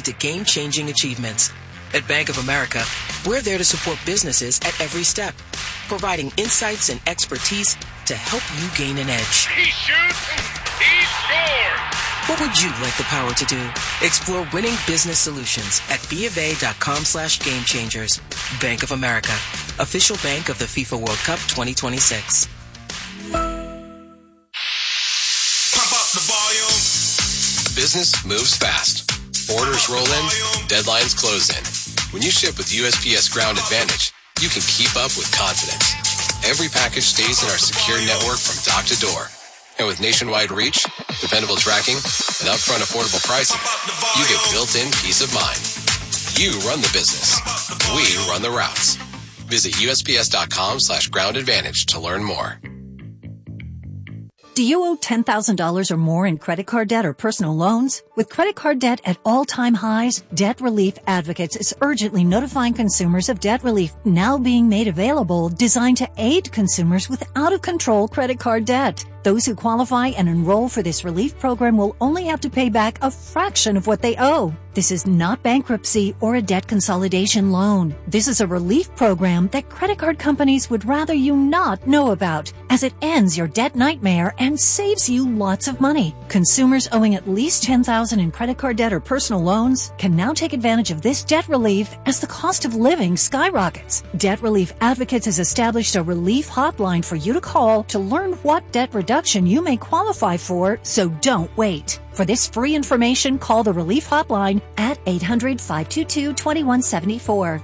lead to game-changing achievements. At Bank of America, we're there to support businesses at every step, providing insights and expertise to help you gain an edge. He shoots, he scores! What would you like the power to do? Explore winning business solutions at BofA.com/gamechangers. Bank of America, official bank of the FIFA World Cup 2026. Pump up the volume. Business moves fast. Orders roll in, deadlines close in. When you ship with USPS Ground Advantage, you can keep up with confidence. Every package stays in our secure network from dock to door. And with nationwide reach, dependable tracking, and upfront affordable pricing, you get built-in peace of mind. You run the business. We run the routes. Visit USPS.com/Ground Advantage to learn more. Do you owe $10,000 or more in credit card debt or personal loans? With credit card debt at all-time highs, Debt Relief Advocates is urgently notifying consumers of debt relief now being made available, designed to aid consumers with out-of-control credit card debt. Those who qualify and enroll for this relief program will only have to pay back a fraction of what they owe. This is not bankruptcy or a debt consolidation loan. This is a relief program that credit card companies would rather you not know about, as it ends your debt nightmare and saves you lots of money. Consumers owing at least $10,000 in credit card debt or personal loans can now take advantage of this debt relief as the cost of living skyrockets. Debt Relief Advocates has established a relief hotline for you to call to learn what debt reduction you may qualify for, so don't wait. For this free information, call the Relief Hotline at 800-522-2174.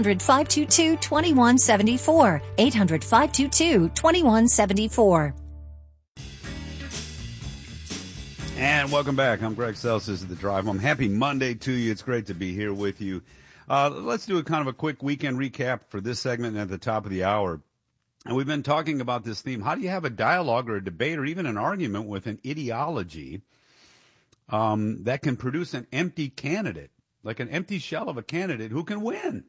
800-522-2174. 800-522-2174. And welcome back. I'm Greg Sells. This is The Drive Home. Happy Monday to you. It's great to be here with you. Let's do a kind of a quick weekend recap for this segment at the top of the hour. And we've been talking about this theme. How do you have a dialogue or a debate or even an argument with an ideology that can produce an empty candidate, like an empty shell of a candidate who can win?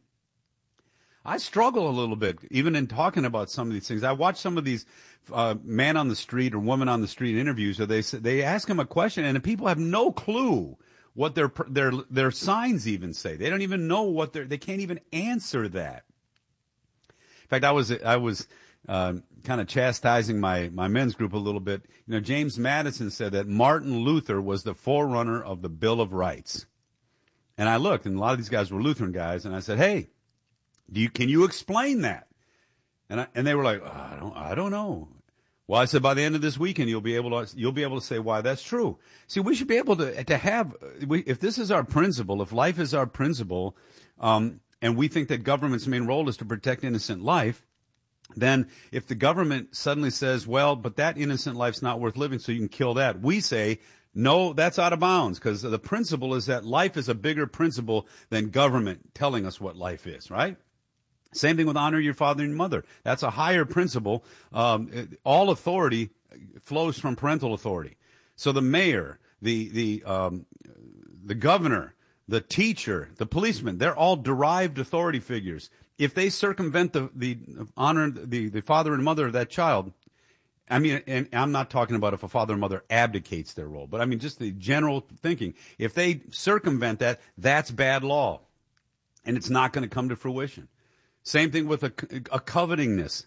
I struggle a little bit, even in talking about some of these things. I watch some of these man on the street or woman on the street interviews where they ask them a question and the people have no clue what their signs even say. They don't even know what they can't even answer that. In fact, I was kind of chastising my men's group a little bit. You know, James Madison said that Martin Luther was the forerunner of the Bill of Rights. And I looked, and a lot of these guys were Lutheran guys, and I said, "Hey, can you explain that?" And they were like, I don't know. Well, I said, by the end of this weekend, you'll be able to say why that's true. See, we should be able to have, if this is our principle, if life is our principle, and we think that government's main role is to protect innocent life, then if the government suddenly says, well, but that innocent life's not worth living, so you can kill that, we say, no, that's out of bounds, because the principle is that life is a bigger principle than government telling us what life is, right? Same thing with honor your father and mother. That's a higher principle. All authority flows from parental authority. So the mayor, the governor, the teacher, the policeman, they're all derived authority figures. If they circumvent the honor, the father and mother of that child, I mean, and I'm not talking about if a father and mother abdicates their role, but I mean just the general thinking. If they circumvent that, that's bad law, and it's not going to come to fruition. Same thing with a covetousness,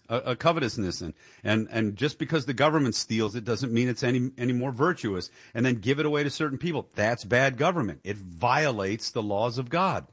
and just because the government steals it doesn't mean it's any more virtuous. And then give it away to certain people. That's bad government. It violates the laws of God.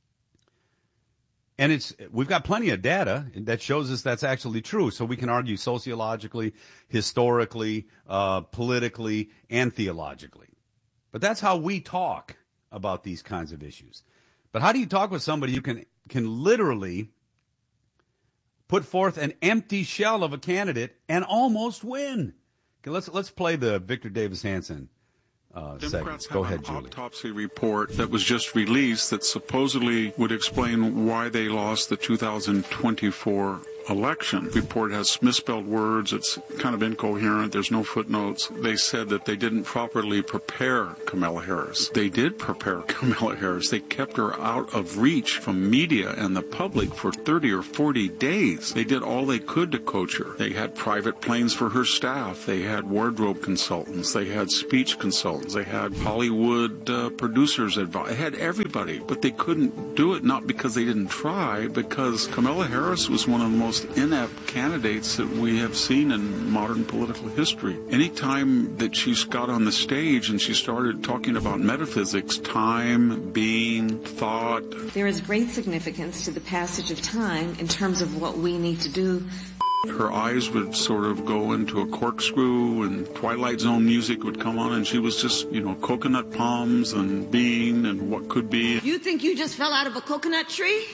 And we've got plenty of data that shows us that's actually true. So we can argue sociologically, historically, politically, and theologically. But that's how we talk about these kinds of issues. But how do you talk with somebody who can literally put forth an empty shell of a candidate and almost win? Okay, let's play the Victor Davis Hanson Democrats Go have ahead, an Julie. autopsy report that was just released that supposedly would explain why they lost the 2024 election. The report has misspelled words. It's kind of incoherent. There's no footnotes. They said that they didn't properly prepare Kamala Harris. They did prepare Kamala Harris. They kept her out of reach from media and the public for 30 or 40 days. They did all they could to coach her. They had private planes for her staff. They had wardrobe consultants. They had speech consultants. They had Hollywood producers advice. They had everybody, but they couldn't do it, not because they didn't try, because Kamala Harris was one of the most inept candidates that we have seen in modern political history. Anytime that she's got on the stage and she started talking about metaphysics, time, being, thought. There is great significance to the passage of time in terms of what we need to do. Her eyes would sort of go into a corkscrew and Twilight Zone music would come on and she was just, coconut palms and being and what could be. You think you just fell out of a coconut tree?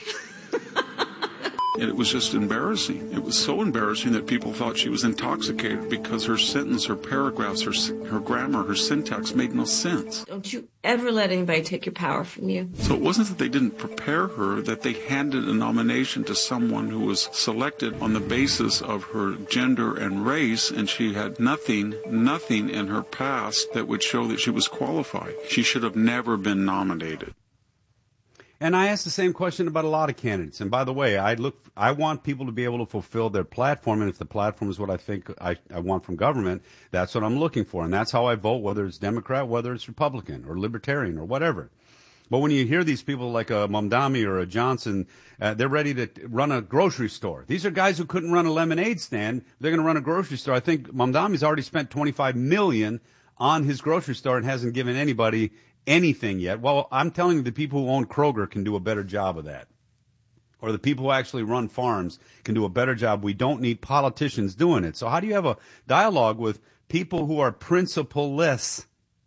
And it was just embarrassing. It was so embarrassing that people thought she was intoxicated because her sentence, her paragraphs, her grammar, her syntax made no sense. Don't you ever let anybody take your power from you. So it wasn't that they didn't prepare her, that they handed a nomination to someone who was selected on the basis of her gender and race, and she had nothing in her past that would show that she was qualified. She should have never been nominated. And I asked the same question about a lot of candidates. And by the way, I want people to be able to fulfill their platform. And if the platform is what I think I want from government, that's what I'm looking for. And that's how I vote, whether it's Democrat, whether it's Republican or Libertarian or whatever. But when you hear these people like a Mamdani or a Johnson, they're ready to run a grocery store. These are guys who couldn't run a lemonade stand. They're going to run a grocery store. I think Mamdani's already spent $25 million on his grocery store and hasn't given anybody anything yet. Well, I'm telling you, the people who own Kroger can do a better job of that. Or the people who actually run farms can do a better job. We don't need politicians doing it. So how do you have a dialogue with people who are principleless,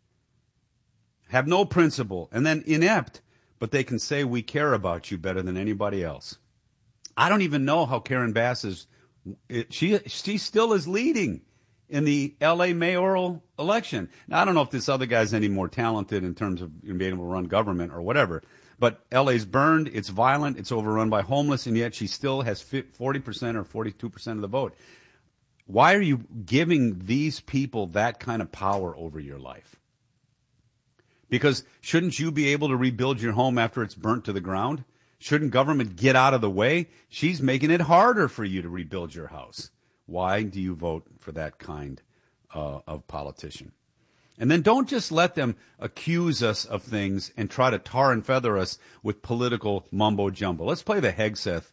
have no principle, and then inept, but they can say we care about you better than anybody else? I don't even know how Karen Bass is. She still is leading in the L.A. mayoral election. Now, I don't know if this other guy's any more talented in terms of being able to run government or whatever, but L.A.'s burned, it's violent, it's overrun by homeless, and yet she still has 40% or 42% of the vote. Why are you giving these people that kind of power over your life? Because shouldn't you be able to rebuild your home after it's burnt to the ground? Shouldn't government get out of the way? She's making it harder for you to rebuild your house. Why do you vote for that kind of politician? And then don't just let them accuse us of things and try to tar and feather us with political mumbo-jumbo. Let's play the Hegseth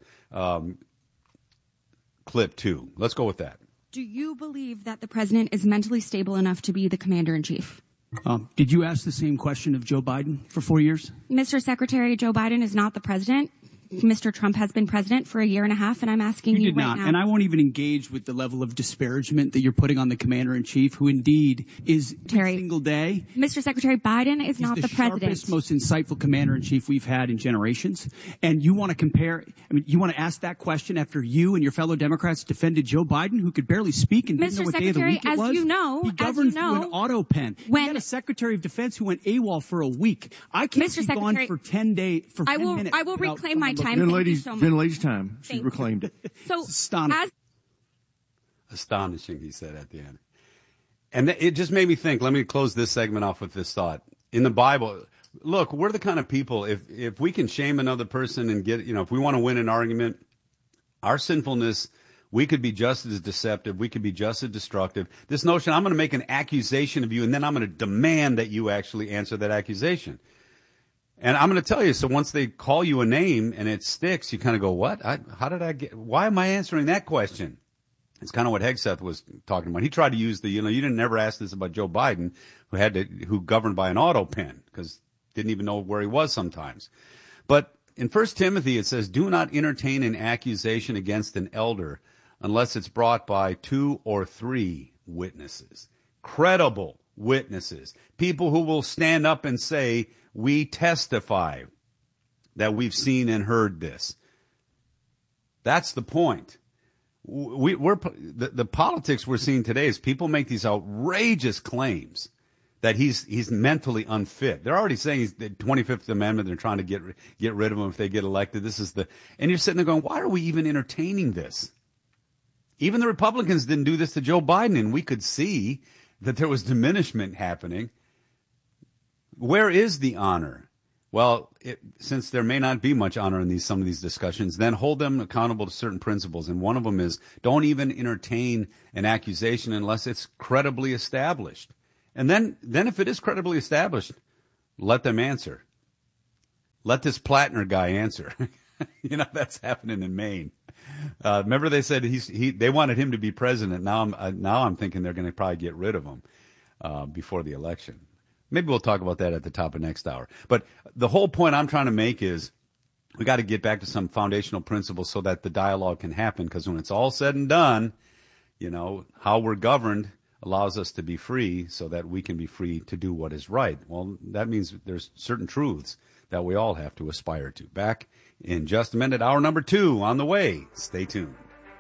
clip, too. Let's go with that. Do you believe that the president is mentally stable enough to be the commander-in-chief? Did you ask the same question of Joe Biden for 4 years? Mr. Secretary, Joe Biden is not the president. Mr. Trump has been president for a year and a half, and I'm asking you did right not, now. And I won't even engage with the level of disparagement that you're putting on the commander-in-chief, who indeed is every single day. Mr. Secretary, Biden is not the president. He's the sharpest, most insightful commander-in-chief we've had in generations. And you want to compare, you want to ask that question after you and your fellow Democrats defended Joe Biden, who could barely speak and didn't know what day of the week it was? As you know, he governed through an auto pen. He had a Secretary of Defense who went AWOL for a week. I can't be gone for 10 days, for 10 minutes. I will reclaim my time. Thank you so much. Lady's time. She reclaimed it. So astonishing, he said at the end. And it just made me think. Let me close this segment off with this thought. In the Bible, look, we're the kind of people, if we can shame another person and get, if we want to win an argument, our sinfulness, we could be just as deceptive. We could be just as destructive. This notion, I'm going to make an accusation of you, and then I'm going to demand that you actually answer that accusation. And I'm going to tell you, so once they call you a name and it sticks, you kind of go, what? Why am I answering that question? It's kind of what Hegseth was talking about. He tried to use you didn't never ask this about Joe Biden, who governed by an auto pen, because didn't even know where he was sometimes. But in 1 Timothy, it says, do not entertain an accusation against an elder unless it's brought by 2 or 3 witnesses. Credible witnesses. People who will stand up and say, we testify that we've seen and heard this. That's the point. The politics we're seeing today is people make these outrageous claims that he's mentally unfit. They're already saying he's the 25th Amendment. They're trying to get rid of him if they get elected. And you're sitting there going, why are we even entertaining this? Even the Republicans didn't do this to Joe Biden, and we could see that there was diminishment happening. Where is the honor? Well, since there may not be much honor in some of these discussions, then hold them accountable to certain principles. And one of them is don't even entertain an accusation unless it's credibly established. And then if it is credibly established, let them answer. Let this Plattner guy answer. That's happening in Maine. Remember they said they wanted him to be president. Now I'm thinking they're going to probably get rid of him before the election. Maybe we'll talk about that at the top of next hour. But the whole point I'm trying to make is we got to get back to some foundational principles so that the dialogue can happen. Because when it's all said and done, how we're governed allows us to be free so that we can be free to do what is right. Well, that means there's certain truths that we all have to aspire to. Back in just a minute, hour number 2 on the way. Stay tuned.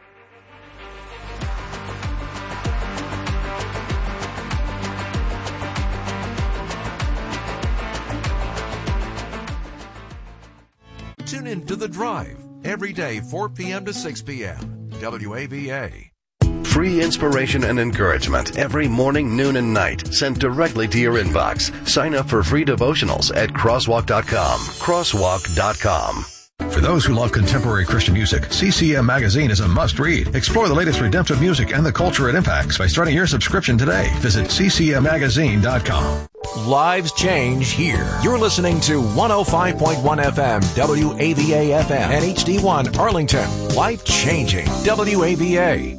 Tune in to The Drive every day, 4 p.m. to 6 p.m. WAVA. Free inspiration and encouragement every morning, noon, and night sent directly to your inbox. Sign up for free devotionals at crosswalk.com. Crosswalk.com. For those who love contemporary Christian music, CCM Magazine is a must-read. Explore the latest redemptive music and the culture it impacts by starting your subscription today. Visit ccmmagazine.com. Lives change here. You're listening to 105.1 FM, WAVA FM, and HD1 Arlington. Life changing. WAVA.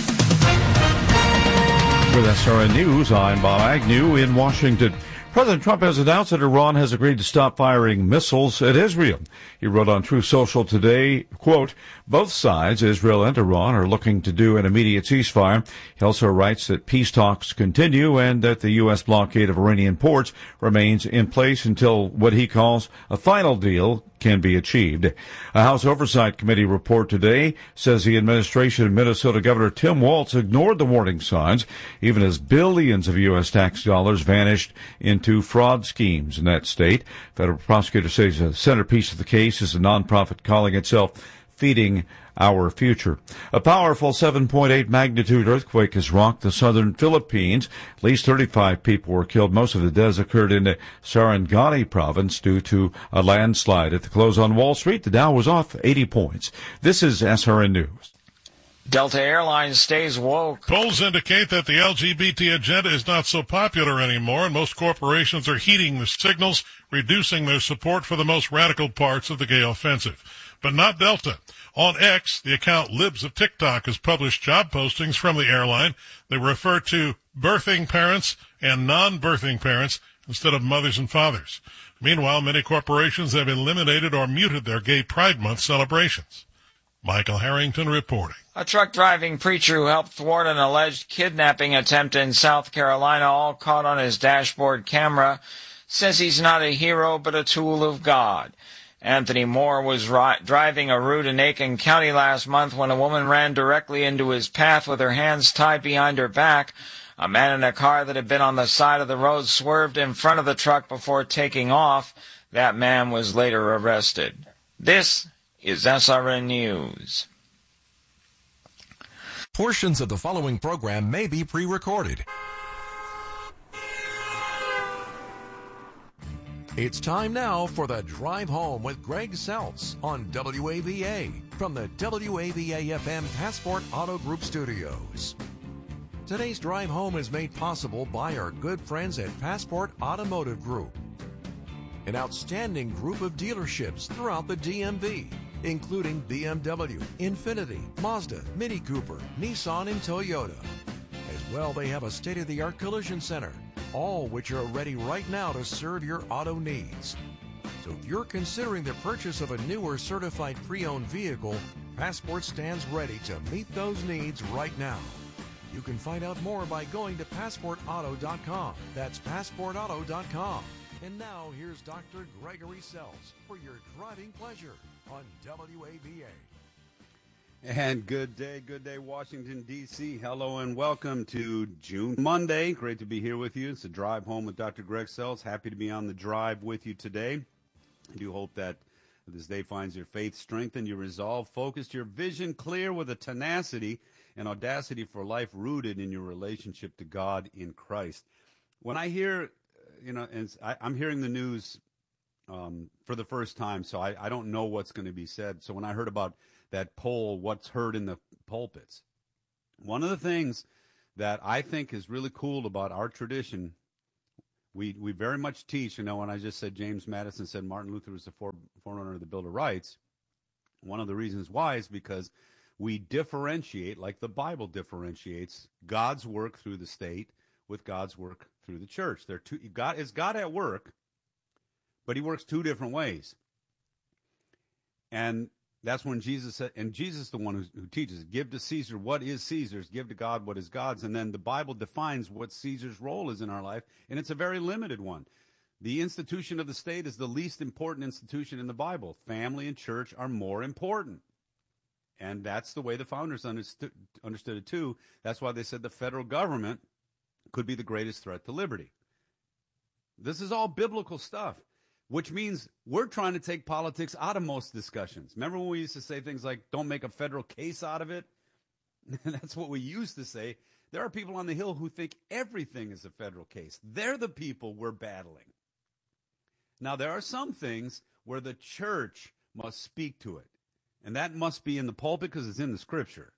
With SRN News, I'm Bob Agnew in Washington. President Trump has announced that Iran has agreed to stop firing missiles at Israel. He wrote on Truth Social today, quote, both sides, Israel and Iran, are looking to do an immediate ceasefire. He also writes that peace talks continue and that the U.S. blockade of Iranian ports remains in place until what he calls a final deal can be achieved. A House Oversight Committee report today says the administration of Minnesota Governor Tim Walz ignored the warning signs, even as billions of U.S. tax dollars vanished into fraud schemes in that state. Federal prosecutors say the centerpiece of the case is a nonprofit calling itself Feeding Our Future. A powerful 7.8 magnitude earthquake has rocked the southern Philippines. At least 35 people were killed. Most of the deaths occurred in the Sarangani province due to a landslide. At the close on Wall Street, the Dow was off 80 points. This is SRN News. Delta Airlines stays woke. Polls indicate that the LGBT agenda is not so popular anymore, and most corporations are heeding the signals, reducing their support for the most radical parts of the gay offensive. But not Delta. On X, the account Libs of TikTok has published job postings from the airline. They refer to birthing parents and non-birthing parents instead of mothers and fathers. Meanwhile, many corporations have eliminated or muted their Gay Pride Month celebrations. Michael Harrington reporting. A truck-driving preacher who helped thwart an alleged kidnapping attempt in South Carolina, all caught on his dashboard camera, says he's not a hero but a tool of God. Anthony Moore was driving a route in Aiken County last month when a woman ran directly into his path with her hands tied behind her back. A man in a car that had been on the side of the road swerved in front of the truck before taking off. That man was later arrested. This is SRN News. Portions of the following program may be pre-recorded. It's time now for the Drive Home with Greg Seltz on WAVA from the WAVA-FM Passport Auto Group Studios. Today's Drive Home is made possible by our good friends at Passport Automotive Group, an outstanding group of dealerships throughout the DMV, including BMW, Infiniti, Mazda, Mini Cooper, Nissan, and Toyota. As well, they have a state-of-the-art collision center, all which are ready right now to serve your auto needs. So if you're considering the purchase of a new or certified pre-owned vehicle, Passport stands ready to meet those needs right now. You can find out more by going to PassportAuto.com. That's PassportAuto.com. And now here's Dr. Gregory Seltz for your driving pleasure on WAVA. And good day, Washington, D.C. Hello and welcome to June Monday. Great to be here with you. It's a drive home with Dr. Greg Seltz. Happy to be on the drive with you today. I do hope that This day finds your faith strengthened, your resolve focused, your vision clear with a tenacity and audacity for life rooted in your relationship to God in Christ. When I hear, and I'm hearing the news for the first time, so I don't know what's going to be said. So when I heard about that poll, what's heard in the pulpits, one of the things that I think is really cool about our tradition, we very much teach, when I just said James Madison said Martin Luther was the forerunner of the Bill of Rights, one of the reasons why is because we differentiate, like the Bible differentiates, God's work through the state with God's work through the church. God is God at work, but he works two different ways. And that's when Jesus said, and Jesus is the one who teaches, give to Caesar what is Caesar's, give to God what is God's. And then the Bible defines what Caesar's role is in our life, and it's a very limited one. The institution of the state is the least important institution in the Bible. Family and church are more important. And that's the way the founders understood it too. That's why they said the federal government could be the greatest threat to liberty. This is all biblical stuff, which means we're trying to take politics out of most discussions. Remember when we used to say things like, don't make a federal case out of it? That's what we used to say. There are people on the Hill who think everything is a federal case. They're the people we're battling. Now, there are some things where the church must speak to it, and that must be in the pulpit because it's in the Scripture.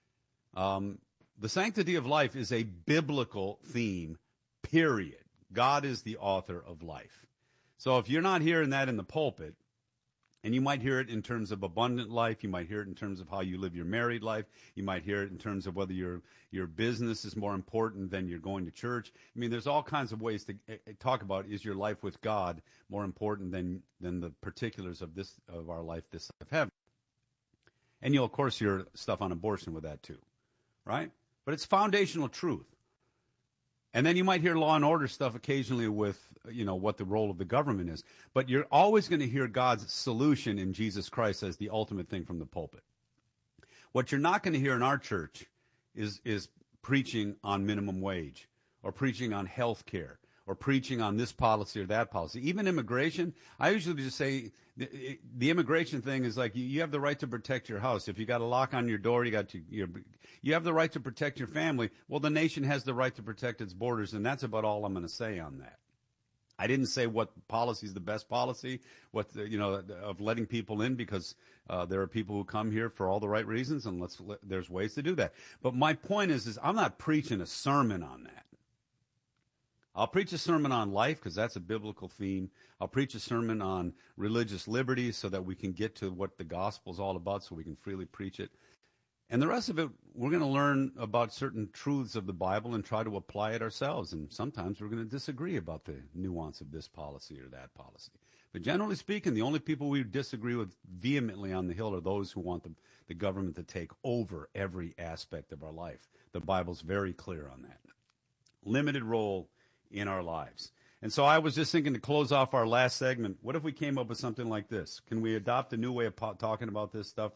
The sanctity of life is a biblical theme, period. God is the author of life. So if you're not hearing that in the pulpit, and you might hear it in terms of abundant life, you might hear it in terms of how you live your married life, you might hear it in terms of whether your business is more important than you're going to church. I mean, there's all kinds of ways to talk about, is your life with God more important than the particulars of our life this side of heaven? And you'll, of course, hear stuff on abortion with that too, right? But it's foundational truth. And then you might hear law and order stuff occasionally with, what the role of the government is. But you're always going to hear God's solution in Jesus Christ as the ultimate thing from the pulpit. What you're not going to hear in our church is preaching on minimum wage or preaching on health care or preaching on this policy or that policy. Even immigration, I usually just say the immigration thing is like you have the right to protect your house. If you got a lock on your door, you have the right to protect your family. Well, the nation has the right to protect its borders, and that's about all I'm going to say on that. I didn't say what policy is the best policy, of letting people in, because there are people who come here for all the right reasons, and there's ways to do that. But my point is I'm not preaching a sermon on that. I'll preach a sermon on life because that's a biblical theme. I'll preach a sermon on religious liberty so that we can get to what the gospel is all about so we can freely preach it. And the rest of it, we're going to learn about certain truths of the Bible and try to apply it ourselves. And sometimes we're going to disagree about the nuance of this policy or that policy. But generally speaking, the only people we disagree with vehemently on the Hill are those who want the government to take over every aspect of our life. The Bible's very clear on that. Limited role in our lives. And so I was just thinking to close off our last segment, what if we came up with something like this? Can we adopt a new way of talking about this stuff?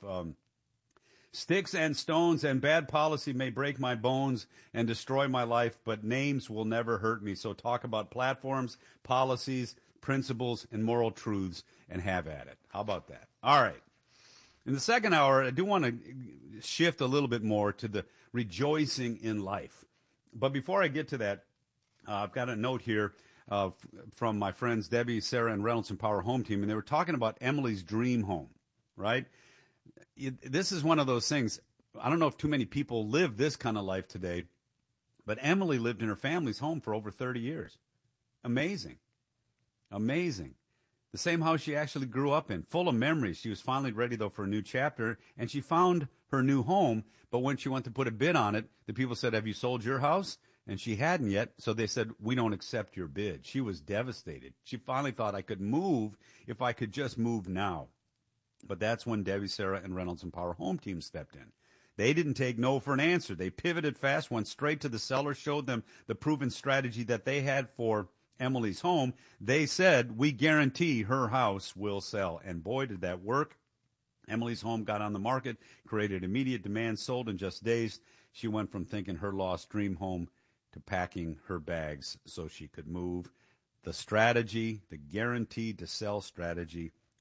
Sticks and stones and bad policy may break my bones and destroy my life, but names will never hurt me. So talk about platforms, policies, principles, and moral truths, and have at it. How about that? All right. In the second hour, I do want to shift a little bit more to the rejoicing in life. But before I get to that, I've got a note here from my friends Debbie, Sarah, and Reynolds and Power Home Team, and they were talking about Emily's dream home, right? This is one of those things. I don't know if too many people live this kind of life today, but Emily lived in her family's home for over 30 years. Amazing. Amazing. The same house she actually grew up in, full of memories. She was finally ready, though, for a new chapter, and she found her new home, but when she went to put a bid on it, the people said, have you sold your house? And she hadn't yet, so they said, we don't accept your bid. She was devastated. She finally thought, I could move if I could just move now. But that's when Debbie, Sarah, and Reynolds and Power Home Team stepped in. They didn't take no for an answer. They pivoted fast, went straight to the seller, showed them the proven strategy that they had for Emily's home. They said, we guarantee her house will sell. And boy, did that work. Emily's home got on the market, created immediate demand, sold in just days. She went from thinking her lost dream home to packing her bags so she could move. The strategy, the guaranteed to sell strategy,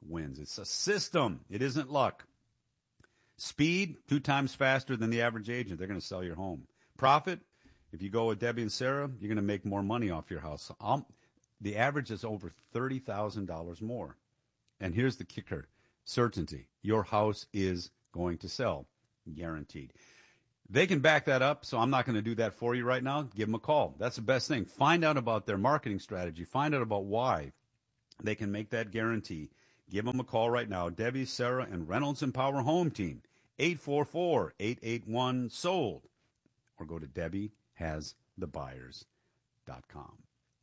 wins. It's a system. It isn't luck. Speed, 2 times faster than the average agent. They're going to sell your home. Profit, if you go with Debbie and Sarah, you're going to make more money off your house. The average is over $30,000 more. And here's the kicker. Certainty. Your house is going to sell. Guaranteed. They can back that up, so I'm not going to do that for you right now. Give them a call. That's the best thing. Find out about their marketing strategy. Find out about why they can make that guarantee. Give them a call right now. Debbie, Sarah, and Reynolds Empower Home Team. 844-881-SOLD. Or go to DebbieHasTheBuyers.com.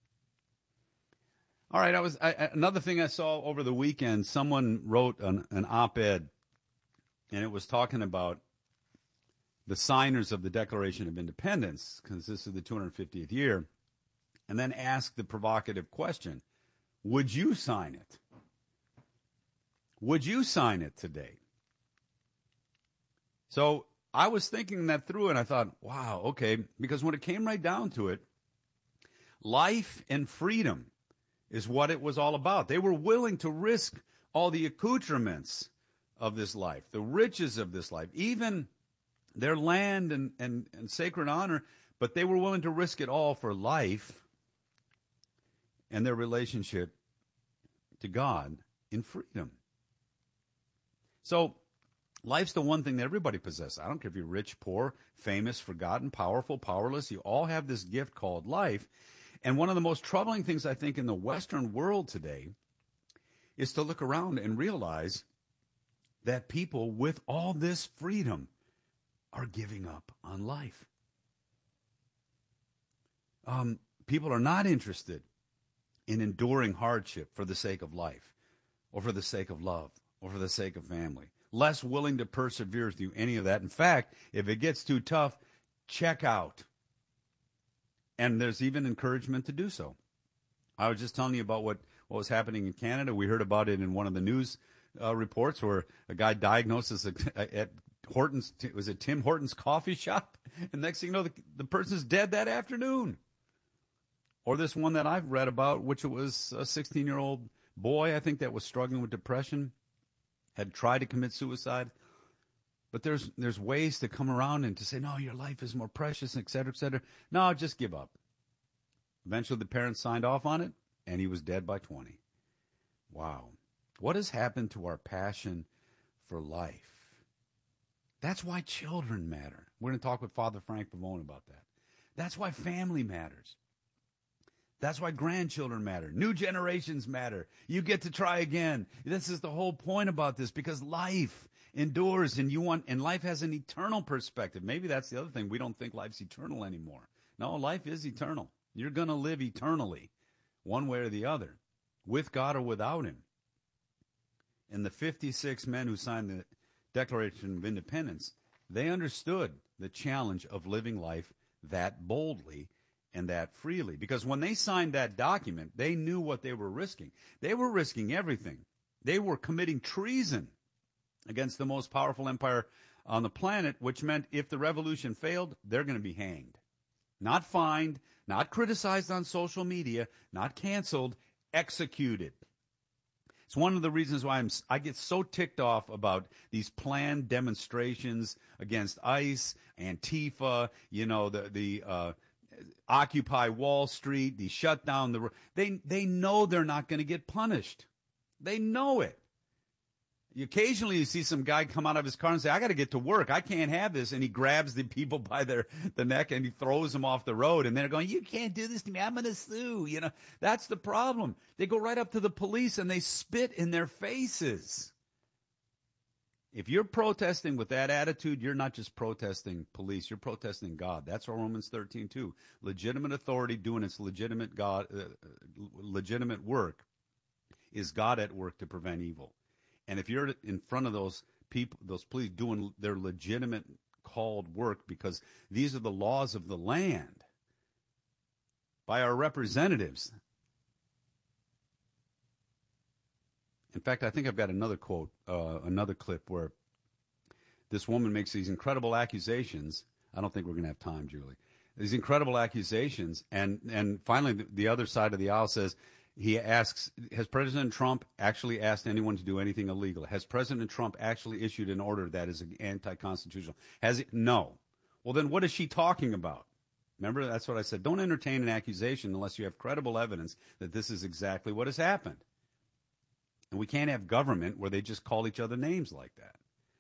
All right, another thing I saw over the weekend, someone wrote an op-ed, and it was talking about the signers of the Declaration of Independence, because this is the 250th year, and then asked the provocative question, would you sign it? Would you sign it today? So I was thinking that through, and I thought, wow, okay, because when it came right down to it, life and freedom is what it was all about. They were willing to risk all the accoutrements of this life, the riches of this life, even their land and sacred honor, but they were willing to risk it all for life and their relationship to God in freedom. So life's the one thing that everybody possesses. I don't care if you're rich, poor, famous, forgotten, powerful, powerless. You all have this gift called life. And one of the most troubling things, I think, in the Western world today is to look around and realize that people with all this freedom are giving up on life. People are not interested in enduring hardship for the sake of life or for the sake of love or for the sake of family. Less willing to persevere through any of that. In fact, if it gets too tough, check out. And there's even encouragement to do so. I was just telling you about what was happening in Canada. We heard about it in one of the news reports where a guy diagnosed at Horton's, was it Tim Horton's coffee shop? And next thing you know, the person's dead that afternoon. Or this one that I've read about, which was a 16-year-old boy, I think, that was struggling with depression, had tried to commit suicide. But there's ways to come around and to say, no, your life is more precious, et cetera, et cetera. No, just give up. Eventually, the parents signed off on it, and he was dead by 20. Wow. What has happened to our passion for life? That's why children matter. We're going to talk with Father Frank Pavone about that. That's why family matters. That's why grandchildren matter. New generations matter. You get to try again. This is the whole point about this, because life endures, and life has an eternal perspective. Maybe that's the other thing. We don't think life's eternal anymore. No, life is eternal. You're going to live eternally, one way or the other, with God or without him. And the 56 men who signed the Declaration of Independence, they understood the challenge of living life that boldly and that freely. Because when they signed that document, they knew what they were risking. They were risking everything. They were committing treason against the most powerful empire on the planet, which meant if the revolution failed, they're going to be hanged. Not fined, not criticized on social media, not canceled, executed. It's one of the reasons why I get so ticked off about these planned demonstrations against ICE, Antifa, the Occupy Wall Street, the shut down the. They know they're not going to get punished. They know it. Occasionally you see some guy come out of his car and say, I got to get to work. I can't have this. And he grabs the people by the neck and he throws them off the road. And they're going, you can't do this to me. I'm going to sue. That's the problem. They go right up to the police and they spit in their faces. If you're protesting with that attitude, you're not just protesting police. You're protesting God. That's what Romans 13:2. Legitimate authority doing its legitimate work is God at work to prevent evil. And if you're in front of those people, those police doing their legitimate called work, because these are the laws of the land by our representatives. In fact, I think I've got another quote, another clip where this woman makes these incredible accusations. I don't think we're going to have time, Julie. These incredible accusations, and finally the other side of the aisle says, He asks, has President Trump actually asked anyone to do anything illegal? Has President Trump actually issued an order that is anti-constitutional? Has it? No. Well, then what is she talking about? Remember, that's what I said. Don't entertain an accusation unless you have credible evidence that this is exactly what has happened. And we can't have government where they just call each other names like that.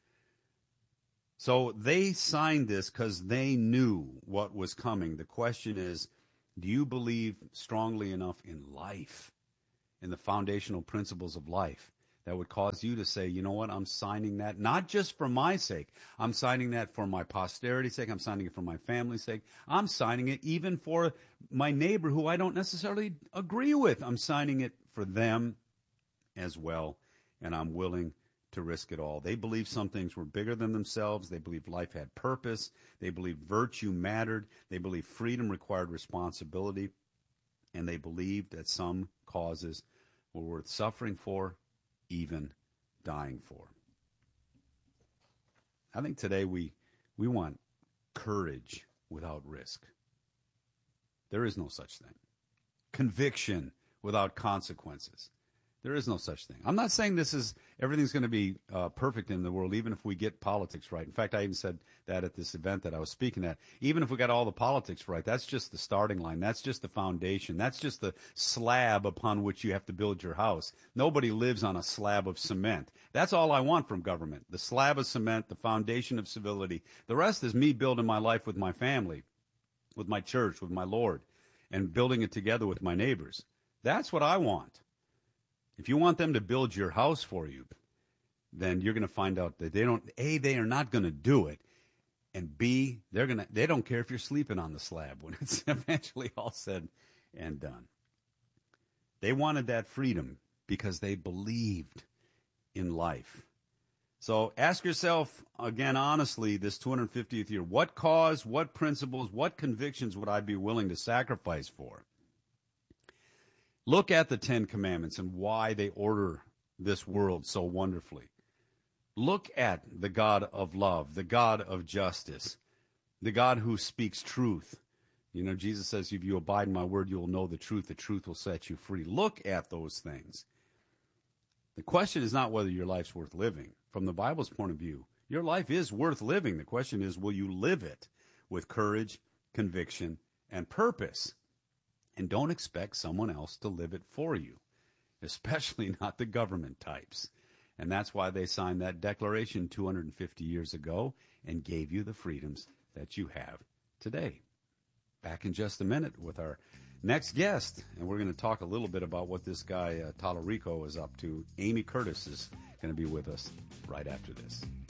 So they signed this because they knew what was coming. The question is, do you believe strongly enough in life, in the foundational principles of life, that would cause you to say, you know what, I'm signing that, not just for my sake. I'm signing that for my posterity's sake. I'm signing it for my family's sake. I'm signing it even for my neighbor who I don't necessarily agree with. I'm signing it for them as well, and I'm willing to risk it all. They believed some things were bigger than themselves. They believed life had purpose. They believed virtue mattered. They believed freedom required responsibility. And they believed that some causes were worth suffering for, even dying for. I think today we want courage without risk. There is no such thing. Conviction without consequences. There is no such thing. I'm not saying everything's going to be perfect in the world, even if we get politics right. In fact, I even said that at this event that I was speaking at. Even if we got all the politics right, that's just the starting line. That's just the foundation. That's just the slab upon which you have to build your house. Nobody lives on a slab of cement. That's all I want from government. The slab of cement, the foundation of civility. The rest is me building my life with my family, with my church, with my Lord, and building it together with my neighbors. That's what I want. If you want them to build your house for you, then you're going to find out that they are not going to do it, and B, they don't care if you're sleeping on the slab when it's eventually all said and done. They wanted that freedom because they believed in life. So ask yourself again honestly this 250th year, what cause, what principles, what convictions would I be willing to sacrifice for? Look at the Ten Commandments and why they order this world so wonderfully. Look at the God of love, the God of justice, the God who speaks truth. You know, Jesus says, if you abide in my word, you will know the truth will set you free. Look at those things. The question is not whether your life's worth living. From the Bible's point of view, your life is worth living. The question is, will you live it with courage, conviction, and purpose? And don't expect someone else to live it for you, especially not the government types. And that's why they signed that declaration 250 years ago and gave you the freedoms that you have today. Back in just a minute with our next guest, and we're going to talk a little bit about what this guy, Tallarico, is up to. Amy Curtis is going to be with us right after this.